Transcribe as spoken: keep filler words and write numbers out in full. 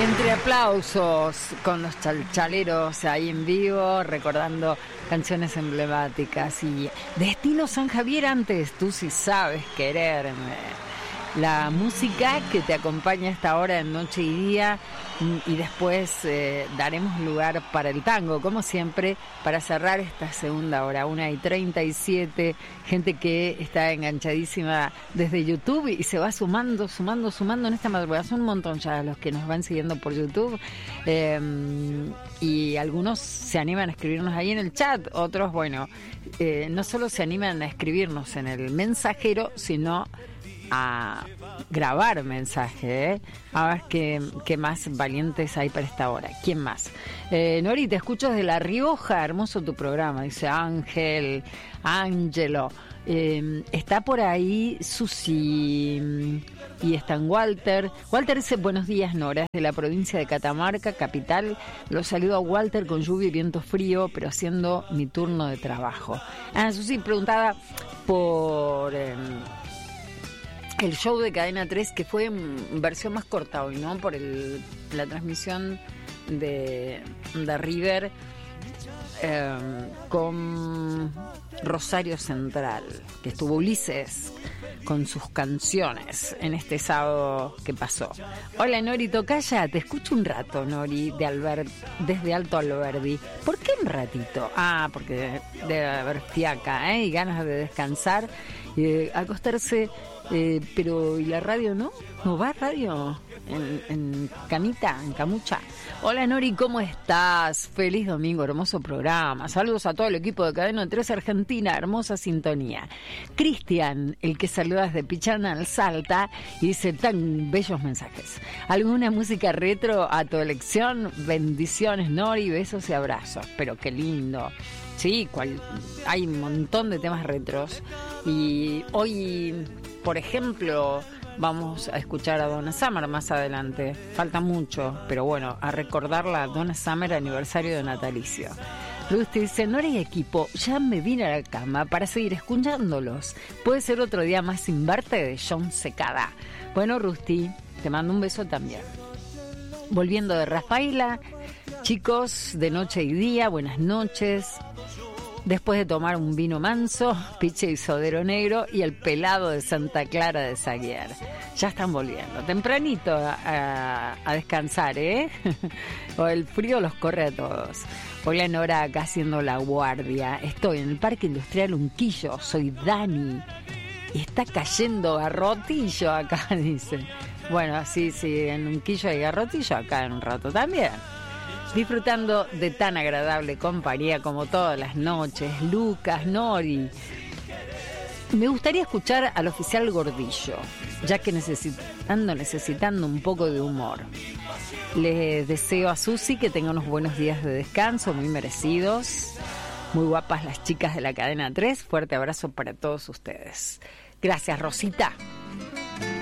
Entre aplausos con los chalchaleros ahí en vivo, recordando canciones emblemáticas. Y Destino San Javier antes, Tú sí sabes quererme. La música que te acompaña a esta hora en Noche y Día, y después eh, daremos lugar para el tango, como siempre, para cerrar esta segunda hora, una y treinta y siete, gente que está enganchadísima desde YouTube y se va sumando, sumando, sumando en esta madrugada. Son un montón ya los que nos van siguiendo por YouTube, eh, y algunos se animan a escribirnos ahí en el chat, otros, bueno, eh, no solo se animan a escribirnos en el mensajero, sino a grabar mensaje, ¿eh? A ver qué, qué más valientes hay para esta hora. ¿Quién más? Eh, Nori, te escucho desde La Rioja, hermoso tu programa, dice Ángel, Ángelo. Eh, está por ahí Susi y están Walter. Walter dice, buenos días Nora, de la provincia de Catamarca, capital. Lo saludo a Walter con lluvia y viento frío, pero haciendo mi turno de trabajo. Ah, Susi preguntaba por... Eh, el show de Cadena tres, que fue en versión más corta hoy, ¿no? Por el, la transmisión de, de River eh, con Rosario Central, que estuvo Ulises con sus canciones en este sábado que pasó. Hola Nori Tocaya, te escucho un rato, Nori, de Albert, desde Alto Alberdi. ¿Por qué un ratito? Ah, porque debe haber fiaca, ¿eh? Y ganas de descansar y de acostarse. Eh, pero ¿y la radio no? ¿No va radio? En, en camita, en camucha. Hola Nori, ¿cómo estás? Feliz domingo, hermoso programa. Saludos a todo el equipo de Cadena tres Argentina, hermosa sintonía. Cristian, el que saluda desde Pichana al Salta y dice tan bellos mensajes. ¿Alguna música retro a tu elección? Bendiciones Nori, besos y abrazos. Pero qué lindo. Sí, cual, hay un montón de temas retros. Y hoy, por ejemplo, vamos a escuchar a Donna Summer más adelante. Falta mucho, pero bueno, a recordarla, Donna Summer, aniversario de natalicio. Rusty dice, no eres equipo, ya me vine a la cama para seguir escuchándolos. Puede ser otro día más sin verte, de John Secada. Bueno, Rusty, te mando un beso también. Volviendo de Rafaela, chicos de Noche y Día, buenas noches. Después de tomar un vino manso, piche y sodero negro y el pelado de Santa Clara de Saguier. Ya están volviendo. Tempranito a, a, a descansar, ¿eh? O el frío los corre a todos. Hola Nora, acá haciendo la guardia. Estoy en el Parque Industrial Unquillo. Soy Dani. Y está cayendo garrotillo acá, dice. Bueno, sí, sí, en Unquillo hay garrotillo, acá en un rato también. Disfrutando de tan agradable compañía como todas las noches. Lucas, Nori. Me gustaría escuchar al oficial Gordillo, ya que necesitando, necesitando un poco de humor. Les deseo a Susi que tenga unos buenos días de descanso, muy merecidos. Muy guapas las chicas de la Cadena tres. Fuerte abrazo para todos ustedes. Gracias, Rosita.